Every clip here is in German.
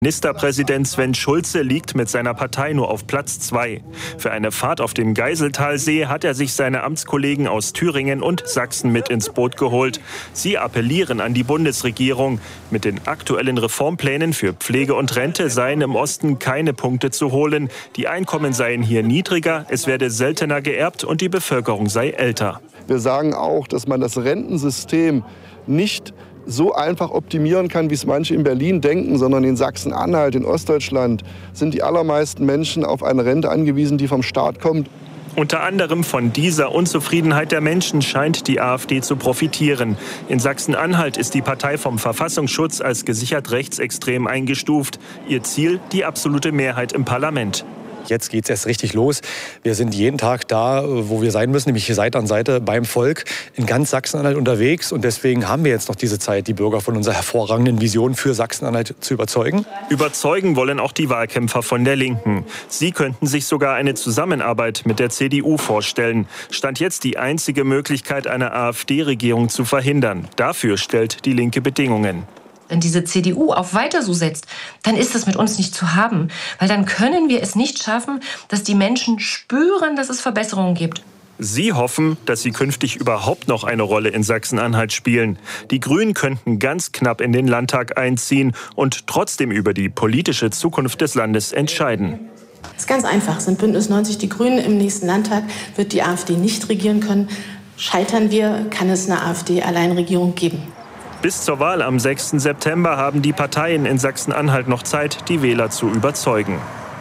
Ministerpräsident Sven Schulze liegt mit seiner Partei nur auf Platz 2. Für eine Fahrt auf dem Geiseltalsee hat er sich seine Amtskollegen aus Thüringen und Sachsen mit ins Boot geholt. Sie appellieren an die Bundesregierung. Mit den aktuellen Reformplänen für Pflege und Rente seien im Osten keine Punkte zu holen. Die Einkommen seien hier niedriger, es werde seltener geerbt und die Bevölkerung sei älter. Wir sagen auch, dass man das Rentensystem nicht so einfach optimieren kann, wie es manche in Berlin denken, sondern in Sachsen-Anhalt, in Ostdeutschland sind die allermeisten Menschen auf eine Rente angewiesen, die vom Staat kommt. Unter anderem von dieser Unzufriedenheit der Menschen scheint die AfD zu profitieren. In Sachsen-Anhalt ist die Partei vom Verfassungsschutz als gesichert rechtsextrem eingestuft. Ihr Ziel, die absolute Mehrheit im Parlament. Jetzt geht es erst richtig los. Wir sind jeden Tag da, wo wir sein müssen, nämlich Seite an Seite beim Volk in ganz Sachsen-Anhalt unterwegs. Und deswegen haben wir jetzt noch diese Zeit, die Bürger von unserer hervorragenden Vision für Sachsen-Anhalt zu überzeugen. Überzeugen wollen auch die Wahlkämpfer von der Linken. Sie könnten sich sogar eine Zusammenarbeit mit der CDU vorstellen. Stand jetzt die einzige Möglichkeit, eine AfD-Regierung zu verhindern. Dafür stellt die Linke Bedingungen. Wenn diese CDU auf weiter so setzt, dann ist das mit uns nicht zu haben. Weil dann können wir es nicht schaffen, dass die Menschen spüren, dass es Verbesserungen gibt. Sie hoffen, dass sie künftig überhaupt noch eine Rolle in Sachsen-Anhalt spielen. Die Grünen könnten ganz knapp in den Landtag einziehen und trotzdem über die politische Zukunft des Landes entscheiden. Das ist ganz einfach. Sind Bündnis 90 die Grünen im nächsten Landtag, wird die AfD nicht regieren können. Scheitern wir, kann es eine AfD-Alleinregierung geben. Bis zur Wahl am 6. September haben die Parteien in Sachsen-Anhalt noch Zeit, die Wähler zu überzeugen.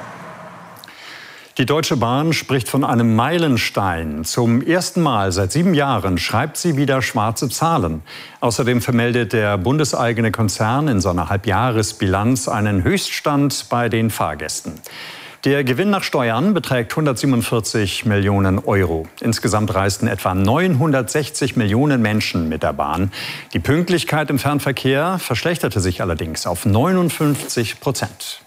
Die Deutsche Bahn spricht von einem Meilenstein. Zum ersten Mal seit 7 Jahren schreibt sie wieder schwarze Zahlen. Außerdem vermeldet der bundeseigene Konzern in seiner Halbjahresbilanz einen Höchststand bei den Fahrgästen. Der Gewinn nach Steuern beträgt 147 Millionen Euro. Insgesamt reisten etwa 960 Millionen Menschen mit der Bahn. Die Pünktlichkeit im Fernverkehr verschlechterte sich allerdings auf 59%.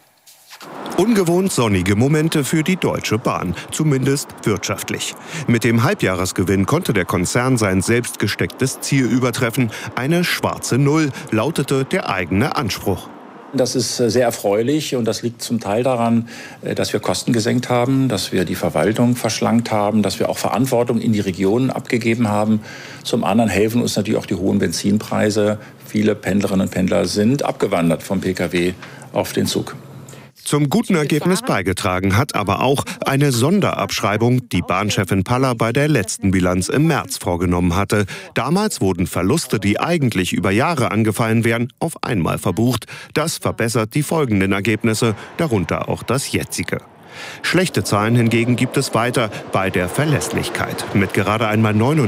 Ungewohnt sonnige Momente für die Deutsche Bahn, zumindest wirtschaftlich. Mit dem Halbjahresgewinn konnte der Konzern sein selbst gestecktes Ziel übertreffen. Eine schwarze Null lautete der eigene Anspruch. Das ist sehr erfreulich und das liegt zum Teil daran, dass wir Kosten gesenkt haben, dass wir die Verwaltung verschlankt haben, dass wir auch Verantwortung in die Regionen abgegeben haben. Zum anderen helfen uns natürlich auch die hohen Benzinpreise. Viele Pendlerinnen und Pendler sind abgewandert vom Pkw auf den Zug. Zum guten Ergebnis beigetragen hat aber auch eine Sonderabschreibung, die Bahnchefin Paller bei der letzten Bilanz im März vorgenommen hatte. Damals wurden Verluste, die eigentlich über Jahre angefallen wären, auf einmal verbucht. Das verbessert die folgenden Ergebnisse, darunter auch das jetzige. Schlechte Zahlen hingegen gibt es weiter bei der Verlässlichkeit. Mit gerade einmal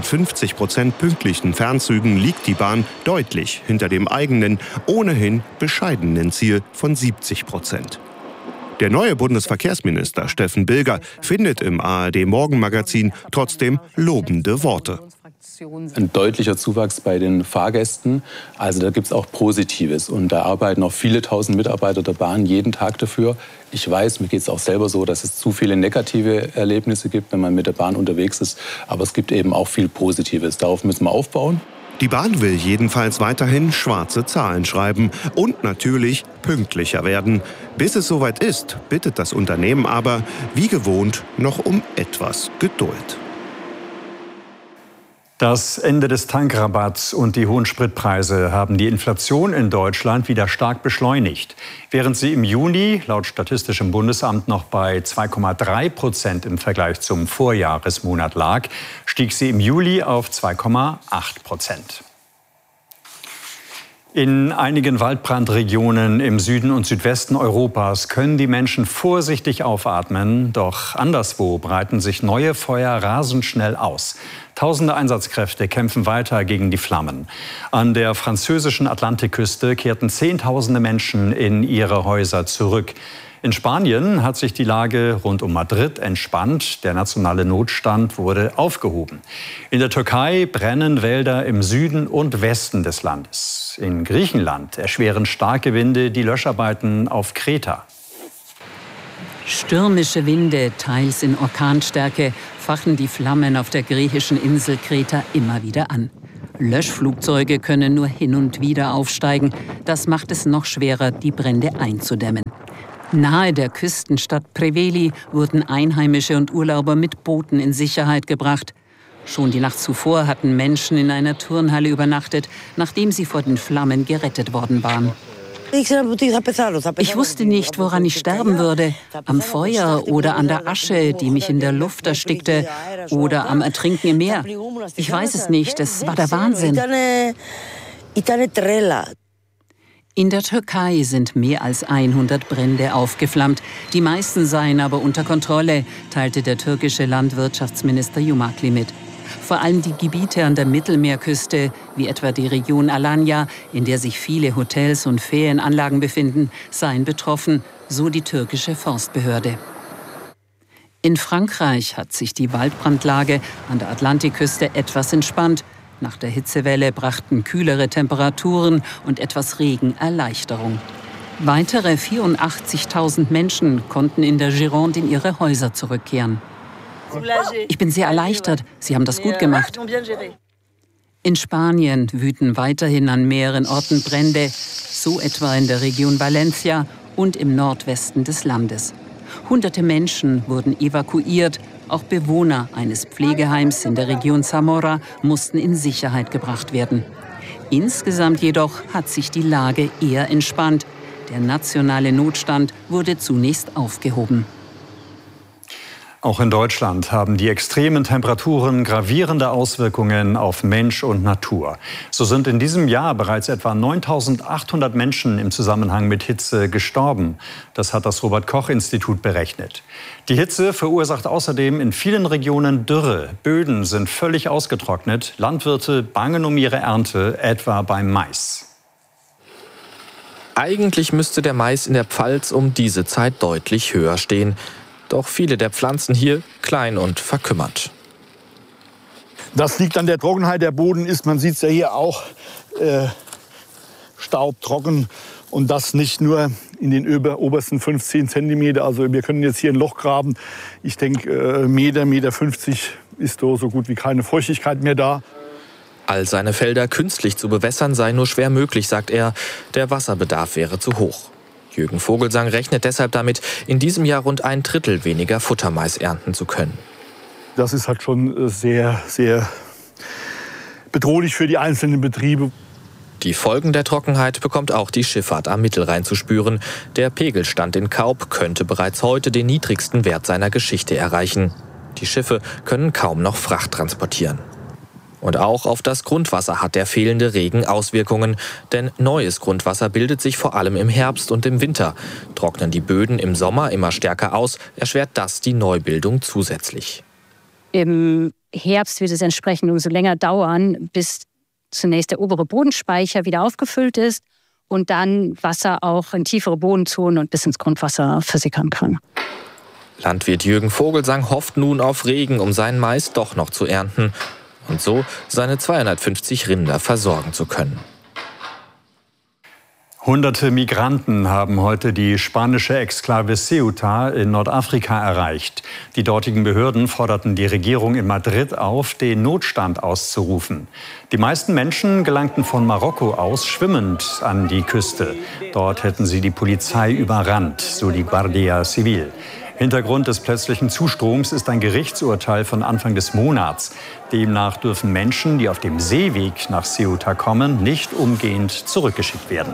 59% pünktlichen Fernzügen liegt die Bahn deutlich hinter dem eigenen, ohnehin bescheidenen Ziel von 70%. Der neue Bundesverkehrsminister Steffen Bilger findet im ARD-Morgenmagazin trotzdem lobende Worte. Ein deutlicher Zuwachs bei den Fahrgästen, also da gibt es auch Positives. Und da arbeiten auch viele tausend Mitarbeiter der Bahn jeden Tag dafür. Ich weiß, mir geht es auch selber so, dass es zu viele negative Erlebnisse gibt, wenn man mit der Bahn unterwegs ist. Aber es gibt eben auch viel Positives. Darauf müssen wir aufbauen. Die Bahn will jedenfalls weiterhin schwarze Zahlen schreiben und natürlich pünktlicher werden. Bis es soweit ist, bittet das Unternehmen aber, wie gewohnt, noch um etwas Geduld. Das Ende des Tankrabatts und die hohen Spritpreise haben die Inflation in Deutschland wieder stark beschleunigt. Während sie im Juni laut Statistischem Bundesamt noch bei 2,3% im Vergleich zum Vorjahresmonat lag, stieg sie im Juli auf 2,8%. In einigen Waldbrandregionen im Süden und Südwesten Europas können die Menschen vorsichtig aufatmen, doch anderswo breiten sich neue Feuer rasend schnell aus. Tausende Einsatzkräfte kämpfen weiter gegen die Flammen. An der französischen Atlantikküste kehrten Zehntausende Menschen in ihre Häuser zurück. In Spanien hat sich die Lage rund um Madrid entspannt. Der nationale Notstand wurde aufgehoben. In der Türkei brennen Wälder im Süden und Westen des Landes. In Griechenland erschweren starke Winde die Löscharbeiten auf Kreta. Stürmische Winde, teils in Orkanstärke, fachen die Flammen auf der griechischen Insel Kreta immer wieder an. Löschflugzeuge können nur hin und wieder aufsteigen. Das macht es noch schwerer, die Brände einzudämmen. Nahe der Küstenstadt Preveli wurden Einheimische und Urlauber mit Booten in Sicherheit gebracht. Schon die Nacht zuvor hatten Menschen in einer Turnhalle übernachtet, nachdem sie vor den Flammen gerettet worden waren. Ich wusste nicht, woran ich sterben würde. Am Feuer oder an der Asche, die mich in der Luft erstickte, oder am Ertrinken im Meer. Ich weiß es nicht, es war der Wahnsinn. In der Türkei sind mehr als 100 Brände aufgeflammt. Die meisten seien aber unter Kontrolle, teilte der türkische Landwirtschaftsminister Yumakli mit. Vor allem die Gebiete an der Mittelmeerküste, wie etwa die Region Alanya, in der sich viele Hotels und Ferienanlagen befinden, seien betroffen, so die türkische Forstbehörde. In Frankreich hat sich die Waldbrandlage an der Atlantikküste etwas entspannt. Nach der Hitzewelle brachten kühlere Temperaturen und etwas Regen Erleichterung. Weitere 84.000 Menschen konnten in der Gironde in ihre Häuser zurückkehren. Ich bin sehr erleichtert. Sie haben das gut gemacht. In Spanien wüten weiterhin an mehreren Orten Brände, so etwa in der Region Valencia und im Nordwesten des Landes. Hunderte Menschen wurden evakuiert. Auch Bewohner eines Pflegeheims in der Region Zamora mussten in Sicherheit gebracht werden. Insgesamt jedoch hat sich die Lage eher entspannt. Der nationale Notstand wurde zunächst aufgehoben. Auch in Deutschland haben die extremen Temperaturen gravierende Auswirkungen auf Mensch und Natur. So sind in diesem Jahr bereits etwa 9.800 Menschen im Zusammenhang mit Hitze gestorben. Das hat das Robert-Koch-Institut berechnet. Die Hitze verursacht außerdem in vielen Regionen Dürre. Böden sind völlig ausgetrocknet. Landwirte bangen um ihre Ernte, etwa beim Mais. Eigentlich müsste der Mais in der Pfalz um diese Zeit deutlich höher stehen. Doch viele der Pflanzen hier klein und verkümmert. Das liegt an der Trockenheit. Der Boden ist, man sieht es ja hier auch, staubtrocken. Und das nicht nur in den obersten 15 Zentimeter. Also wir können jetzt hier ein Loch graben. Ich denke, Meter 50 Meter ist so gut wie keine Feuchtigkeit mehr da. All seine Felder künstlich zu bewässern sei nur schwer möglich, sagt er. Der Wasserbedarf wäre zu hoch. Jürgen Vogelsang rechnet deshalb damit, in diesem Jahr rund 1/3 weniger Futtermais ernten zu können. Das ist halt schon sehr, sehr bedrohlich für die einzelnen Betriebe. Die Folgen der Trockenheit bekommt auch die Schifffahrt am Mittelrhein zu spüren. Der Pegelstand in Kaub könnte bereits heute den niedrigsten Wert seiner Geschichte erreichen. Die Schiffe können kaum noch Fracht transportieren. Und auch auf das Grundwasser hat der fehlende Regen Auswirkungen. Denn neues Grundwasser bildet sich vor allem im Herbst und im Winter. Trocknen die Böden im Sommer immer stärker aus, erschwert das die Neubildung zusätzlich. Im Herbst wird es entsprechend umso länger dauern, bis zunächst der obere Bodenspeicher wieder aufgefüllt ist und dann Wasser auch in tiefere Bodenzonen und bis ins Grundwasser versickern kann. Landwirt Jürgen Vogelsang hofft nun auf Regen, um seinen Mais doch noch zu ernten. Und so seine 250 Rinder versorgen zu können. Hunderte Migranten haben heute die spanische Exklave Ceuta in Nordafrika erreicht. Die dortigen Behörden forderten die Regierung in Madrid auf, den Notstand auszurufen. Die meisten Menschen gelangten von Marokko aus schwimmend an die Küste. Dort hätten sie die Polizei überrannt, so die Guardia Civil. Hintergrund des plötzlichen Zustroms ist ein Gerichtsurteil von Anfang des Monats. Demnach dürfen Menschen, die auf dem Seeweg nach Ceuta kommen, nicht umgehend zurückgeschickt werden.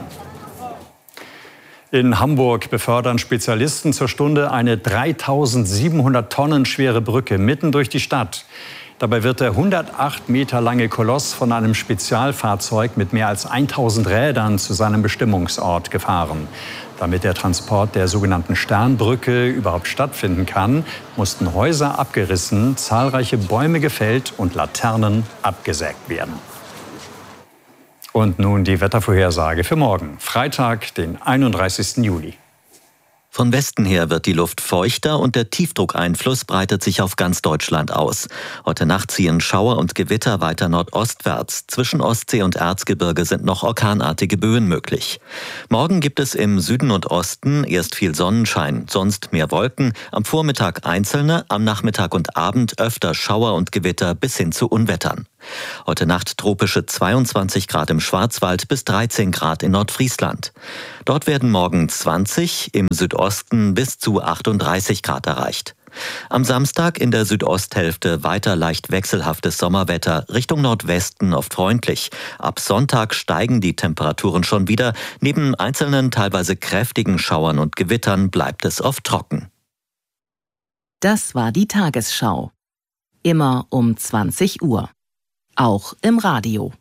In Hamburg befördern Spezialisten zur Stunde eine 3.700 Tonnen schwere Brücke mitten durch die Stadt. Dabei wird der 108 Meter lange Koloss von einem Spezialfahrzeug mit mehr als 1.000 Rädern zu seinem Bestimmungsort gefahren. Damit der Transport der sogenannten Sternbrücke überhaupt stattfinden kann, mussten Häuser abgerissen, zahlreiche Bäume gefällt und Laternen abgesägt werden. Und nun die Wettervorhersage für morgen, Freitag, den 31. Juli. Von Westen her wird die Luft feuchter und der Tiefdruckeinfluss breitet sich auf ganz Deutschland aus. Heute Nacht ziehen Schauer und Gewitter weiter nordostwärts. Zwischen Ostsee und Erzgebirge sind noch orkanartige Böen möglich. Morgen gibt es im Süden und Osten erst viel Sonnenschein, sonst mehr Wolken. Am Vormittag einzelne, am Nachmittag und Abend öfter Schauer und Gewitter bis hin zu Unwettern. Heute Nacht tropische 22 Grad im Schwarzwald bis 13 Grad in Nordfriesland. Dort werden morgen 20, im Südosten bis zu 38 Grad erreicht. Am Samstag in der Südosthälfte weiter leicht wechselhaftes Sommerwetter, Richtung Nordwesten oft freundlich. Ab Sonntag steigen die Temperaturen schon wieder. Neben einzelnen, teilweise kräftigen Schauern und Gewittern bleibt es oft trocken. Das war die Tagesschau. Immer um 20 Uhr. Auch im Radio.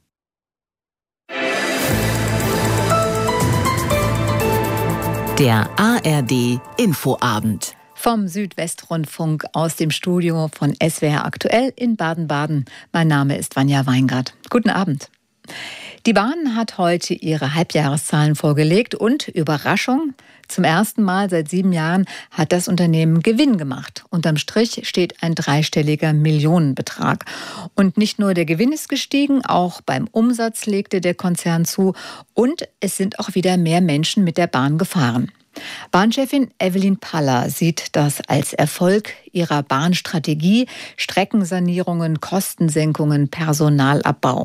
Der ARD Infoabend. Vom Südwestrundfunk aus dem Studio von SWR Aktuell in Baden-Baden. Mein Name ist Vanja Weingart. Guten Abend. Die Bahn hat heute ihre Halbjahreszahlen vorgelegt und, Überraschung, zum ersten Mal seit 7 Jahren hat das Unternehmen Gewinn gemacht. Unterm Strich steht ein dreistelliger Millionenbetrag. Und nicht nur der Gewinn ist gestiegen, auch beim Umsatz legte der Konzern zu und es sind auch wieder mehr Menschen mit der Bahn gefahren. Bahnchefin Evelyn Paller sieht das als Erfolg ihrer Bahnstrategie: Streckensanierungen, Kostensenkungen, Personalabbau.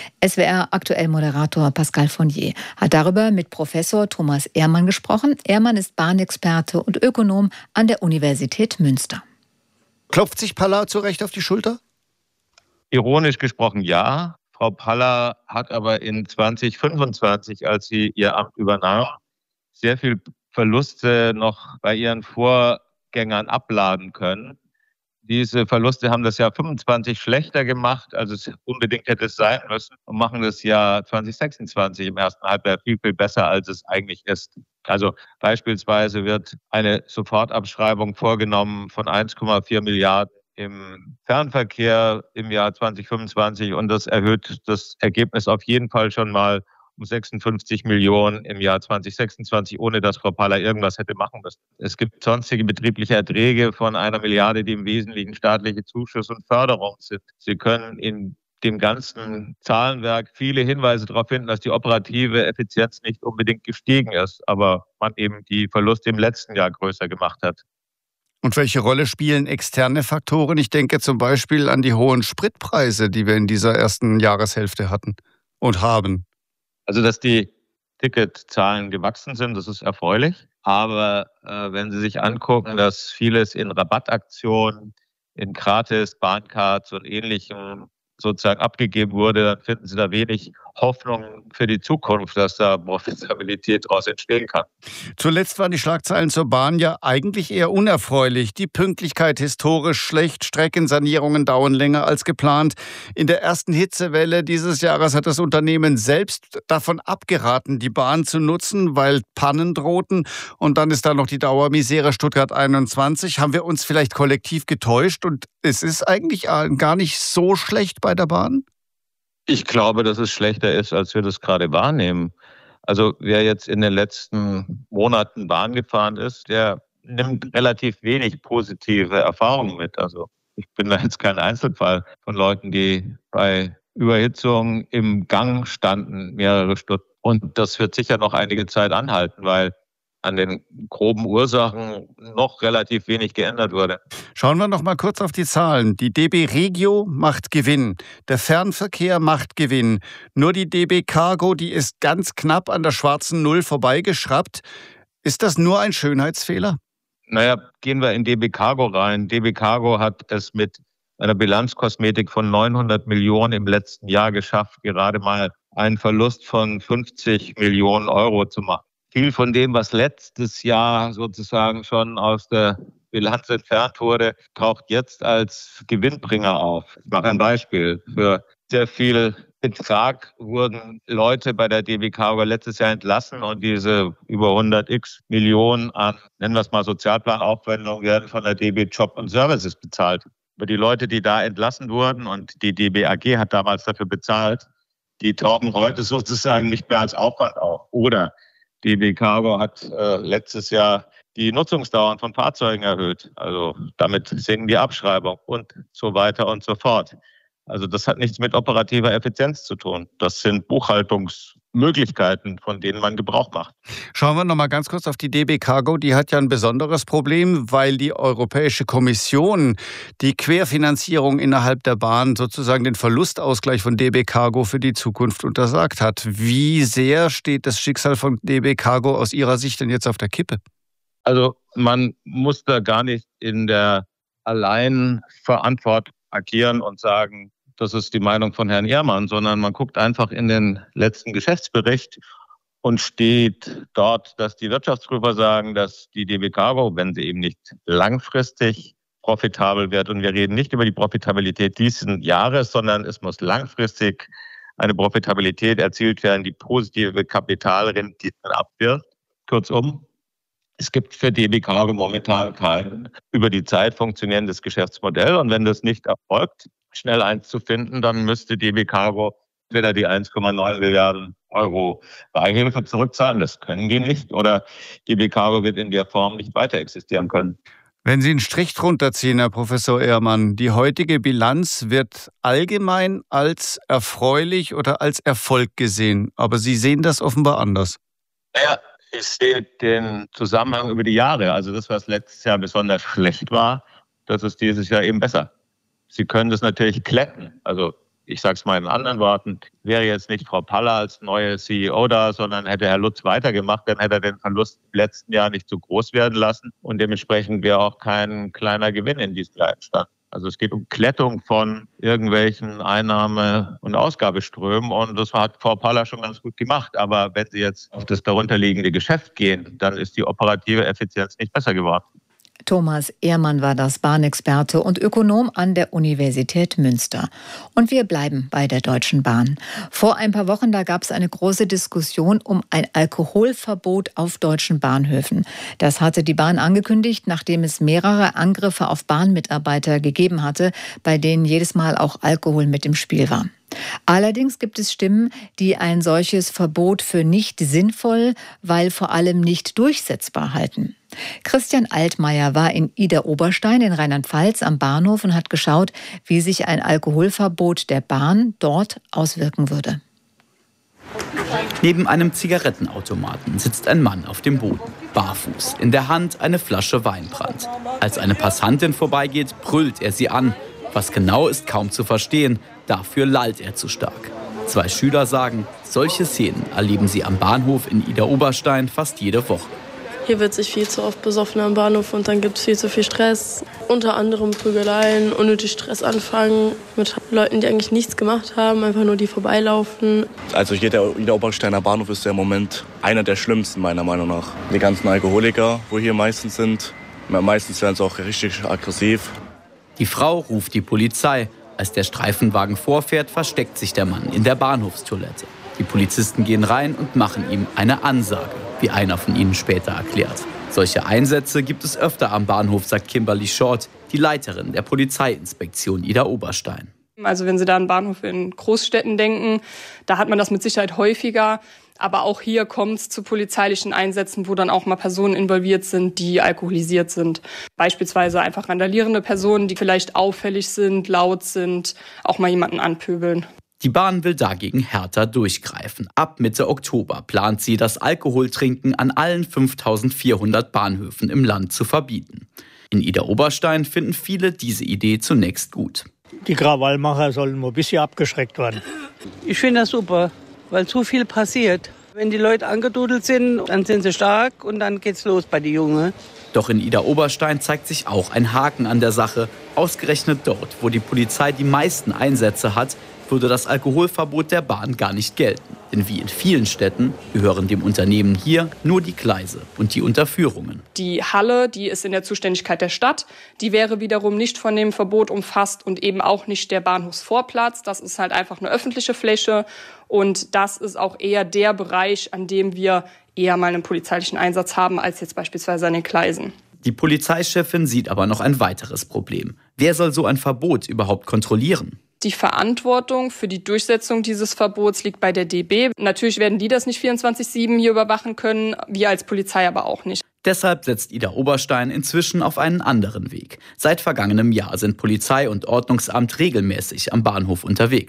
SWR Aktuell Moderator Pascal Fournier hat darüber mit Professor Thomas Ehrmann gesprochen. Ehrmann ist Bahnexperte und Ökonom an der Universität Münster. Klopft sich Paller zu Recht auf die Schulter? Ironisch gesprochen ja. Frau Paller hat aber in 2025, als sie ihr Amt übernahm, sehr viel Verluste noch bei ihren Vorgängern abladen können. Diese Verluste haben das Jahr 25 schlechter gemacht, als es unbedingt hätte sein müssen, und machen das Jahr 2026 im ersten Halbjahr viel, viel besser, als es eigentlich ist. Also beispielsweise wird eine Sofortabschreibung vorgenommen von 1,4 Milliarden im Fernverkehr im Jahr 2025 und das erhöht das Ergebnis auf jeden Fall schon mal um 56 Millionen im Jahr 2026, ohne dass Frau Paller irgendwas hätte machen müssen. Es gibt sonstige betriebliche Erträge von 1 Milliarde, die im Wesentlichen staatliche Zuschuss und Förderung sind. Sie können in dem ganzen Zahlenwerk viele Hinweise darauf finden, dass die operative Effizienz nicht unbedingt gestiegen ist, aber man eben die Verluste im letzten Jahr größer gemacht hat. Und welche Rolle spielen externe Faktoren? Ich denke zum Beispiel an die hohen Spritpreise, die wir in dieser ersten Jahreshälfte hatten und haben. Also, dass die Ticketzahlen gewachsen sind, das ist erfreulich. Aber wenn Sie sich angucken, dass vieles in Rabattaktionen, in Gratis, Bahncards und Ähnlichem sozusagen abgegeben wurde, dann finden Sie da wenig Hoffnung für die Zukunft, dass da Profitabilität daraus entstehen kann. Zuletzt waren die Schlagzeilen zur Bahn ja eigentlich eher unerfreulich. Die Pünktlichkeit historisch schlecht, Streckensanierungen dauern länger als geplant. In der ersten Hitzewelle dieses Jahres hat das Unternehmen selbst davon abgeraten, die Bahn zu nutzen, weil Pannen drohten. Und dann ist da noch die Dauermisere Stuttgart 21. Haben wir uns vielleicht kollektiv getäuscht und es ist eigentlich gar nicht so schlecht bei der Bahn? Ich glaube, dass es schlechter ist, als wir das gerade wahrnehmen. Also wer jetzt in den letzten Monaten Bahn gefahren ist, der nimmt relativ wenig positive Erfahrungen mit. Also ich bin da jetzt kein Einzelfall von Leuten, die bei Überhitzung im Gang standen mehrere Stunden. Und das wird sicher noch einige Zeit anhalten, weil an den groben Ursachen noch relativ wenig geändert wurde. Schauen wir noch mal kurz auf die Zahlen. Die DB Regio macht Gewinn. Der Fernverkehr macht Gewinn. Nur die DB Cargo, die ist ganz knapp an der schwarzen Null vorbeigeschraubt. Ist das nur ein Schönheitsfehler? Naja, gehen wir in DB Cargo rein. DB Cargo hat es mit einer Bilanzkosmetik von 900 Millionen im letzten Jahr geschafft, gerade mal einen Verlust von 50 Millionen Euro zu machen. Viel von dem, was letztes Jahr sozusagen schon aus der Bilanz entfernt wurde, taucht jetzt als Gewinnbringer auf. Ich mache ein Beispiel. Für sehr viel Betrag wurden Leute bei der DB Cargo letztes Jahr entlassen und diese über 100x Millionen an, nennen wir es mal Sozialplanaufwendungen, werden von der DB Job und Services bezahlt. Aber die Leute, die da entlassen wurden und die DB AG hat damals dafür bezahlt, die tauchen heute sozusagen nicht mehr als Aufwand auf. Oder DB Cargo hat letztes Jahr die Nutzungsdauern von Fahrzeugen erhöht. Also damit sinken die Abschreibungen und so weiter und so fort. Also das hat nichts mit operativer Effizienz zu tun. Das sind Möglichkeiten, von denen man Gebrauch macht. Schauen wir noch mal ganz kurz auf die DB Cargo. Die hat ja ein besonderes Problem, weil die Europäische Kommission die Querfinanzierung innerhalb der Bahn, sozusagen den Verlustausgleich von DB Cargo für die Zukunft untersagt hat. Wie sehr steht das Schicksal von DB Cargo aus Ihrer Sicht denn jetzt auf der Kippe? Also man muss da gar nicht in der Alleinverantwortung agieren und sagen, das ist die Meinung von Herrn Ehrmann, sondern man guckt einfach in den letzten Geschäftsbericht und steht dort, dass die Wirtschaftsprüfer sagen, dass die DB Cargo, wenn sie eben nicht langfristig profitabel wird, und wir reden nicht über die Profitabilität diesen Jahres, sondern es muss langfristig eine Profitabilität erzielt werden, die positive Kapitalrenditen abwirft. Kurzum, es gibt für DB Cargo momentan kein über die Zeit funktionierendes Geschäftsmodell, und wenn das nicht erfolgt, schnell eins zu finden, dann müsste DB Cargo entweder die 1,9 Milliarden Euro Beihilfe zurückzahlen, das können die nicht, oder DB Cargo wird in der Form nicht weiter existieren können. Wenn Sie einen Strich drunter ziehen, Herr Professor Ehrmann, die heutige Bilanz wird allgemein als erfreulich oder als Erfolg gesehen, aber Sie sehen das offenbar anders. Naja, ich sehe den Zusammenhang über die Jahre, also das, was letztes Jahr besonders schlecht war, das ist dieses Jahr eben besser. Sie können das natürlich glätten. Also ich sage es mal in anderen Worten, wäre jetzt nicht Frau Paller als neue CEO da, sondern hätte Herr Lutz weitergemacht, dann hätte er den Verlust im letzten Jahr nicht zu groß werden lassen. Und dementsprechend wäre auch kein kleiner Gewinn in diesem Jahr entstanden. Also es geht um Glättung von irgendwelchen Einnahme- und Ausgabeströmen. Und das hat Frau Paller schon ganz gut gemacht. Aber wenn Sie jetzt auf das darunterliegende Geschäft gehen, dann ist die operative Effizienz nicht besser geworden. Thomas Ehrmann war das, Bahnexperte und Ökonom an der Universität Münster. Und wir bleiben bei der Deutschen Bahn. Vor ein paar Wochen, da gab es eine große Diskussion um ein Alkoholverbot auf deutschen Bahnhöfen. Das hatte die Bahn angekündigt, nachdem es mehrere Angriffe auf Bahnmitarbeiter gegeben hatte, bei denen jedes Mal auch Alkohol mit im Spiel war. Allerdings gibt es Stimmen, die ein solches Verbot für nicht sinnvoll, weil vor allem nicht durchsetzbar halten. Christian Altmaier war in Idar-Oberstein in Rheinland-Pfalz am Bahnhof und hat geschaut, wie sich ein Alkoholverbot der Bahn dort auswirken würde. Neben einem Zigarettenautomaten sitzt ein Mann auf dem Boden, barfuß, in der Hand eine Flasche Weinbrand. Als eine Passantin vorbeigeht, brüllt er sie an. Was genau ist kaum zu verstehen, dafür lallt er zu stark. 2 Schüler sagen, solche Szenen erleben sie am Bahnhof in Idar-Oberstein fast jede Woche. Hier wird sich viel zu oft besoffen am Bahnhof und dann gibt es viel zu viel Stress. Unter anderem Prügeleien, unnötig Stress anfangen mit Leuten, die eigentlich nichts gemacht haben, einfach nur die vorbeilaufen. Also hier der Idar-Obersteiner Bahnhof ist ja im Moment einer der schlimmsten meiner Meinung nach. Die ganzen Alkoholiker, wo hier meistens sind, meistens werden sie auch richtig aggressiv. Die Frau ruft die Polizei. Als der Streifenwagen vorfährt, versteckt sich der Mann in der Bahnhofstoilette. Die Polizisten gehen rein und machen ihm eine Ansage, wie einer von ihnen später erklärt. Solche Einsätze gibt es öfter am Bahnhof, sagt Kimberly Short, die Leiterin der Polizeiinspektion Idar-Oberstein. Also wenn Sie da an Bahnhof in Großstädten denken, da hat man das mit Sicherheit häufiger. Aber auch hier kommt es zu polizeilichen Einsätzen, wo dann auch mal Personen involviert sind, die alkoholisiert sind. Beispielsweise einfach randalierende Personen, die vielleicht auffällig sind, laut sind, auch mal jemanden anpöbeln. Die Bahn will dagegen härter durchgreifen. Ab Mitte Oktober plant sie, das Alkoholtrinken an allen 5.400 Bahnhöfen im Land zu verbieten. In Idar-Oberstein finden viele diese Idee zunächst gut. Die Krawallmacher sollen mal ein bisschen abgeschreckt werden. Ich finde das super, weil zu viel passiert. Wenn die Leute angedudelt sind, dann sind sie stark und dann geht's los bei den Jungen. Doch in Idar-Oberstein zeigt sich auch ein Haken an der Sache. Ausgerechnet dort, wo die Polizei die meisten Einsätze hat, würde das Alkoholverbot der Bahn gar nicht gelten. Denn wie in vielen Städten gehören dem Unternehmen hier nur die Gleise und die Unterführungen. Die Halle, die ist in der Zuständigkeit der Stadt, die wäre wiederum nicht von dem Verbot umfasst und eben auch nicht der Bahnhofsvorplatz. Das ist halt einfach eine öffentliche Fläche und das ist auch eher der Bereich, an dem wir eher mal einen polizeilichen Einsatz haben, als jetzt beispielsweise an den Gleisen. Die Polizeichefin sieht aber noch ein weiteres Problem. Wer soll so ein Verbot überhaupt kontrollieren? Die Verantwortung für die Durchsetzung dieses Verbots liegt bei der DB. Natürlich werden die das nicht 24/7 hier überwachen können, wir als Polizei aber auch nicht. Deshalb setzt Idar-Oberstein inzwischen auf einen anderen Weg. Seit vergangenem Jahr sind Polizei und Ordnungsamt regelmäßig am Bahnhof unterwegs.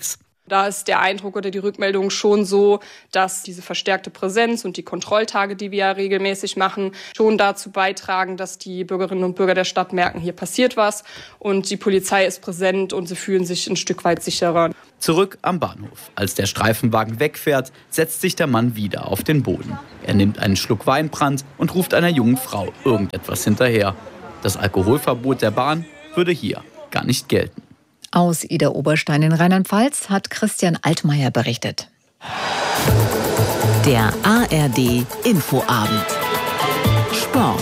Da ist der Eindruck oder die Rückmeldung schon so, dass diese verstärkte Präsenz und die Kontrolltage, die wir ja regelmäßig machen, schon dazu beitragen, dass die Bürgerinnen und Bürger der Stadt merken, hier passiert was und die Polizei ist präsent und sie fühlen sich ein Stück weit sicherer. Zurück am Bahnhof. Als der Streifenwagen wegfährt, setzt sich der Mann wieder auf den Boden. Er nimmt einen Schluck Weinbrand und ruft einer jungen Frau irgendetwas hinterher. Das Alkoholverbot der Bahn würde hier gar nicht gelten. Aus Idar-Oberstein in Rheinland-Pfalz hat Christian Altmaier berichtet. Der ARD Infoabend. Sport.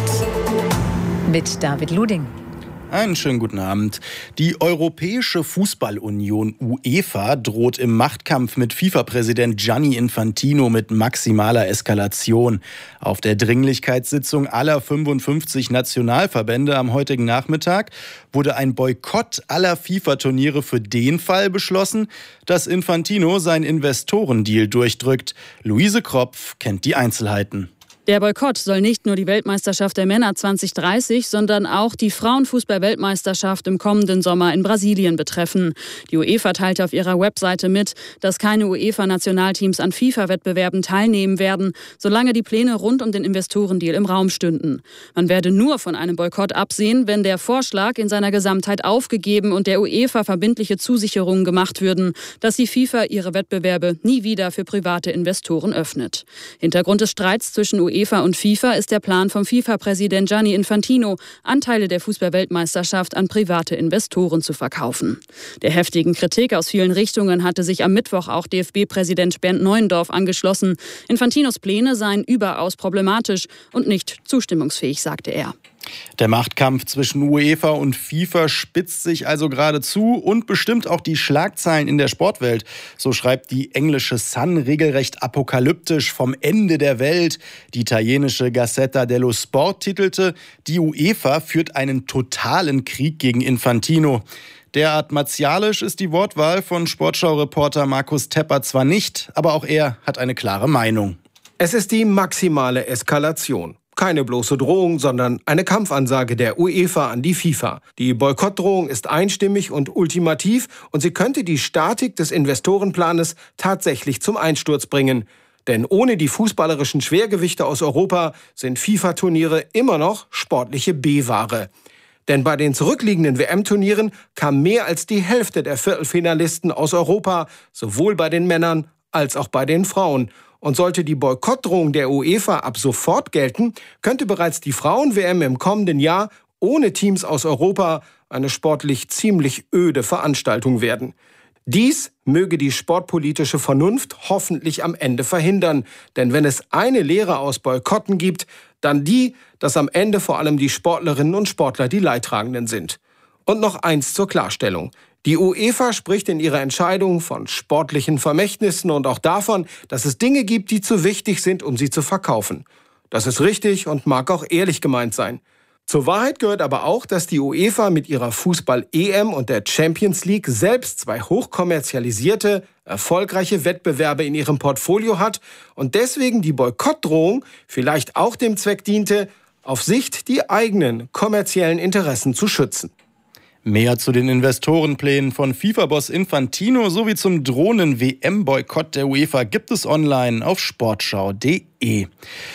Mit David Luding. Einen schönen guten Abend. Die Europäische Fußballunion UEFA droht im Machtkampf mit FIFA-Präsident Gianni Infantino mit maximaler Eskalation. Auf der Dringlichkeitssitzung aller 55 Nationalverbände am heutigen Nachmittag wurde ein Boykott aller FIFA-Turniere für den Fall beschlossen, dass Infantino seinen Investorendeal durchdrückt. Luise Kropf kennt die Einzelheiten. Der Boykott soll nicht nur die Weltmeisterschaft der Männer 2030, sondern auch die Frauenfußball-Weltmeisterschaft im kommenden Sommer in Brasilien betreffen. Die UEFA teilte auf ihrer Webseite mit, dass keine UEFA-Nationalteams an FIFA-Wettbewerben teilnehmen werden, solange die Pläne rund um den Investorendeal im Raum stünden. Man werde nur von einem Boykott absehen, wenn der Vorschlag in seiner Gesamtheit aufgegeben und der UEFA verbindliche Zusicherungen gemacht würden, dass die FIFA ihre Wettbewerbe nie wieder für private Investoren öffnet. Hintergrund des Streits zwischen UEFA und FIFA ist der Plan vom FIFA-Präsident Gianni Infantino, Anteile der Fußball-Weltmeisterschaft an private Investoren zu verkaufen. Der heftigen Kritik aus vielen Richtungen hatte sich am Mittwoch auch DFB-Präsident Bernd Neuendorf angeschlossen. Infantinos Pläne seien überaus problematisch und nicht zustimmungsfähig, sagte er. Der Machtkampf zwischen UEFA und FIFA spitzt sich also geradezu und bestimmt auch die Schlagzeilen in der Sportwelt. So schreibt die englische Sun regelrecht apokalyptisch vom Ende der Welt. Die italienische Gazzetta dello Sport titelte, die UEFA führt einen totalen Krieg gegen Infantino. Derart martialisch ist die Wortwahl von Sportschau-Reporter Markus Tepper zwar nicht, aber auch er hat eine klare Meinung. Es ist die maximale Eskalation. Keine bloße Drohung, sondern eine Kampfansage der UEFA an die FIFA. Die Boykottdrohung ist einstimmig und ultimativ und sie könnte die Statik des Investorenplanes tatsächlich zum Einsturz bringen. Denn ohne die fußballerischen Schwergewichte aus Europa sind FIFA-Turniere immer noch sportliche B-Ware. Denn bei den zurückliegenden WM-Turnieren kam mehr als die Hälfte der Viertelfinalisten aus Europa, sowohl bei den Männern als auch bei den Frauen. Und sollte die Boykottdrohung der UEFA ab sofort gelten, könnte bereits die Frauen-WM im kommenden Jahr ohne Teams aus Europa eine sportlich ziemlich öde Veranstaltung werden. Dies möge die sportpolitische Vernunft hoffentlich am Ende verhindern. Denn wenn es eine Lehre aus Boykotten gibt, dann die, dass am Ende vor allem die Sportlerinnen und Sportler die Leidtragenden sind. Und noch eins zur Klarstellung. Die UEFA spricht in ihrer Entscheidung von sportlichen Vermächtnissen und auch davon, dass es Dinge gibt, die zu wichtig sind, um sie zu verkaufen. Das ist richtig und mag auch ehrlich gemeint sein. Zur Wahrheit gehört aber auch, dass die UEFA mit ihrer Fußball-EM und der Champions League selbst zwei hochkommerzialisierte, erfolgreiche Wettbewerbe in ihrem Portfolio hat und deswegen die Boykottdrohung vielleicht auch dem Zweck diente, auf Sicht die eigenen kommerziellen Interessen zu schützen. Mehr zu den Investorenplänen von FIFA-Boss Infantino sowie zum drohenden WM-Boykott der UEFA gibt es online auf sportschau.de.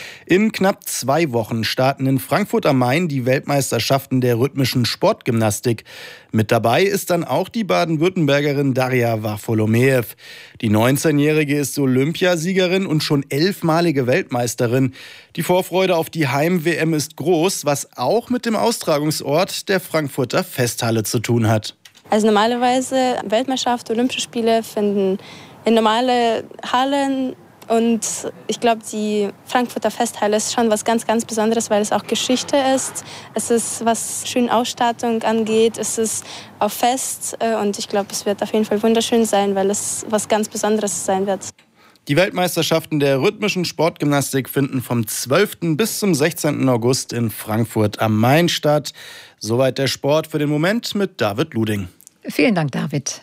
In knapp 2 Wochen starten in Frankfurt am Main die Weltmeisterschaften der rhythmischen Sportgymnastik. Mit dabei ist dann auch die Baden-Württembergerin Daria Varfolomeev. Die 19-Jährige ist Olympiasiegerin und schon 11-malige Weltmeisterin. Die Vorfreude auf die Heim-WM ist groß, was auch mit dem Austragungsort der Frankfurter Festhalle zu tun hat. Also normalerweise Weltmeisterschaft, Olympische Spiele finden in normale Hallen. Und ich glaube, die Frankfurter Festhalle ist schon was ganz, ganz Besonderes, weil es auch Geschichte ist. Es ist, was schöne Ausstattung angeht, es ist auch fest. Und ich glaube, es wird auf jeden Fall wunderschön sein, weil es was ganz Besonderes sein wird. Die Weltmeisterschaften der rhythmischen Sportgymnastik finden vom 12. bis zum 16. August in Frankfurt am Main statt. Soweit der Sport für den Moment mit David Luding. Vielen Dank, David.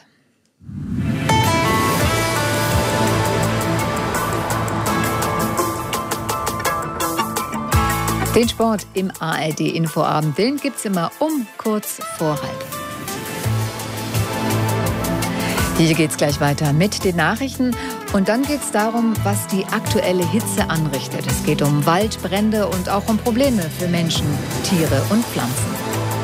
Den Sport im ARD-Infoabend, den gibt's immer um kurz vor halb. Hier geht's gleich weiter mit den Nachrichten und dann geht's darum, was die aktuelle Hitze anrichtet. Es geht um Waldbrände und auch um Probleme für Menschen, Tiere und Pflanzen.